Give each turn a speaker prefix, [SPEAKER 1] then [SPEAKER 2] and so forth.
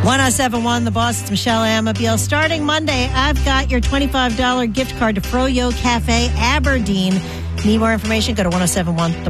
[SPEAKER 1] 1071 The Boss. It's Michelle Amabile. Starting Monday, I've got your $25 gift card to Froyo Cafe, Aberdeen. Need more information? Go to 1071 The